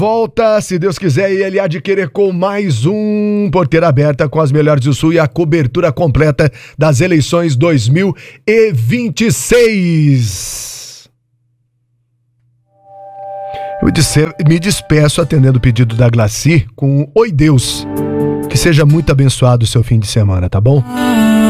Volta, se Deus quiser, e ele há de querer com mais um Porteira Aberta com as melhores do Sul e a cobertura completa das eleições 2026. Eu me despeço atendendo o pedido da Glaci com Oi Deus. Que seja muito abençoado o seu fim de semana, tá bom?